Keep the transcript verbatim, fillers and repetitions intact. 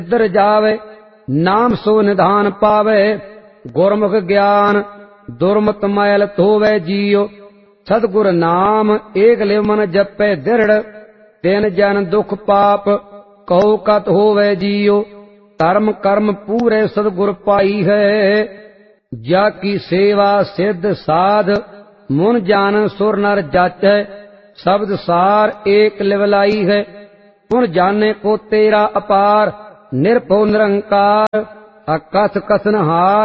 सिद्धर जावे नाम सो निधान पावे। गुरमुख ज्ञान दुर्मत मैल धोवे जियो। सतगुर नाम एक लिव मन जपे दृढ़। तिन जन दुख पाप कहो कत होवे जियो। धर्म कर्म पूरे सतगुर पाई है। जाकी सेवा सिद्ध साध मुन जान सुर नर जाचै। शब्द सार एक लिवलाई है। पुन जाने को तेरा अपार निरभो निरंकार। अकथ कथन हार